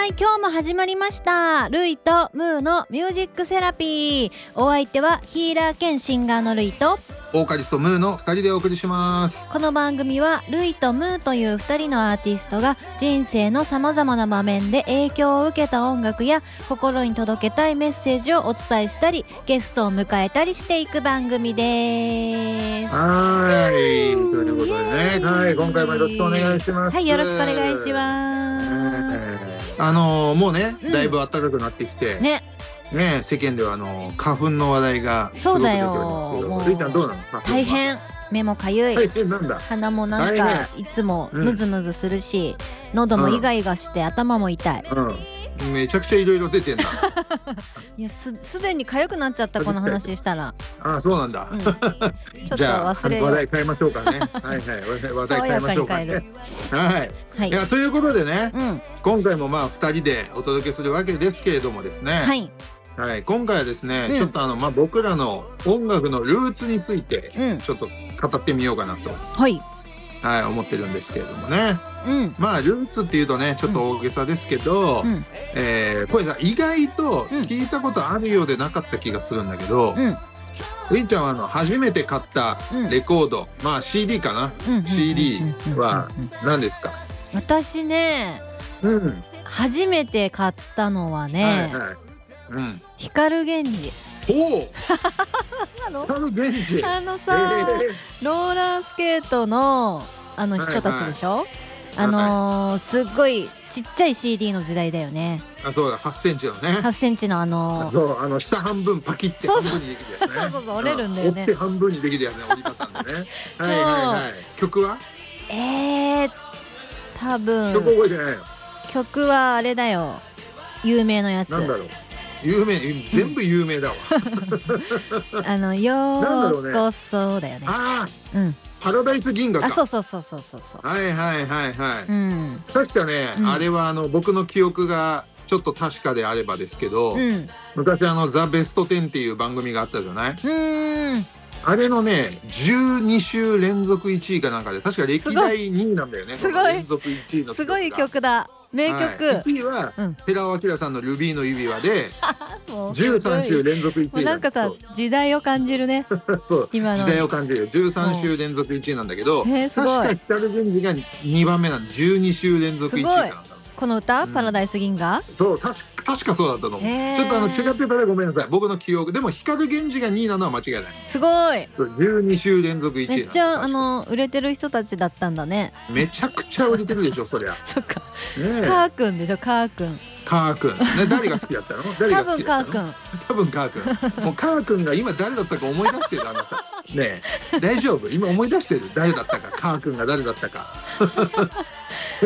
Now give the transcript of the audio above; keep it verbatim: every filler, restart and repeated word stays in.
い、今日も始まりましたルイとムーのミュージックセラピー。お相手はヒーラー兼シンガーのルイとボーカリストムーのふたりでお送りします。 この番組はルイとムーというふたりのアーティストが人生のさまざまな場面で影響を受けた音楽や心に届けたいメッセージをお伝えしたり、ゲストを迎えたりしていく番組です。 はい、ということでね、はい、今回もよろしくお願いします。 はい、よろしくお願いします。 あのー、もうね、 うん、 だいぶ暖かくなってきてねね、世間ではあの花粉の話題がすごく出ておりますけど、スイちゃんどうなの？ 大変、目もかゆい、 大変なんだ。 鼻もなんかいつもムズムズするし、うん、喉もイガイガして頭も痛い、 うん、めちゃくちゃいろいろ出てんだいや、す、すでにかゆくなっちゃった、この話したら。 ああ、そうなんだ、うん、ちょっと忘れよう。 話題変えましょうかねはいはい、話題変えましょうかねはい、はい、いや、ということでね、うん、今回もまあふたりでお届けするわけですけれどもですね、はいはい、今回はですね、うん、ちょっとあの、まあ、僕らの音楽のルーツについてちょっと語ってみようかなと、はいはい、思ってるんですけれどもね、うん、まあルーツっていうとねちょっと大げさですけど、うんえー、これさ意外と聞いたことあるようでなかった気がするんだけど、うん、ウィンちゃんはあの初めて買ったレコード、うん、まあ シーディー かな、うん、シーディー は何ですか？ 私ね、うん、初めて買ったのはね、はいはい、うん、光源氏。 おお光源氏、 あのさ、えー、ローラースケートのあの人たちでしょ、はいはい、あのーはい、すっごいちっちゃい シーディー の時代だよね。 あ、そうだ、はちセンチのね、 はちセンチのあのー、 そうあの下半分パキって半分にできるやつね。 そうそうそう、折れるんだよね。 折って半分にできるやつね、折り畳んでねはいはいはい。曲はえー、多分曲覚えてないよ。 曲はあれだよ、有名なやつ。 なんだろう、有名、全部有名だわあのようこそだよね。 ああ、うん、パラダイス銀河か。 あ、そうそうそうそうそうそう。 はいはいはいはい、うん、確かね、 うん、 あれはあの僕の記憶がちょっと確かであればですけど、うん、昔あのザ・ベストテンっていう番組があったじゃない。うん、あれのねじゅうに週連続いちいかなんかで、確か歴代にいなんだよね。 すごい連続いちいのすごい曲だ、名曲、はい、 いちいは、うん、寺尾明さんのルビーの指輪でじゅうさん週連続いちいなんかさ、時代を感じるねそう今の時代を感じる。じゅうさん週連続いちいなんだけど、確か光源氏がにばんめなの。じゅうに週連続いちいかなんだ。 この歌、うん、パラダイス銀河、 そう確か確かそうだったと思う。ちょっとあの違ってたらごめんなさい、僕の記憶でも光源氏がにいなのは間違いない。 すごい、 じゅうに週連続いちい。 めっちゃあの売れてる人たちだったんだね。 めちゃくちゃ売れてるでしょそりゃそっか、ね、カーくんでしょ、カーくん。 カーくん、ね、誰が好きだったの？誰が好きだったの？多分カーくん。多分カーくん。もうカーくんが今誰だったか思い出してるあなた。ねえ、大丈夫？今思い出してる？誰だったか、カーくんが誰だったか。